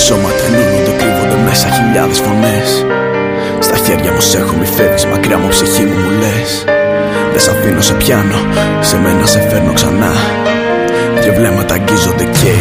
σώματα ενώνονται, κρύβονται μέσα χιλιάδες φωνές. Στα χέρια μου σ' έχω, μη φεύγεις μακριά μου, ψυχή μου, μου λες. Δεν σ' αφήνω, σε πιάνω, σε μένα σε φέρνω ξανά. Δυο βλέμματα αγγίζονται και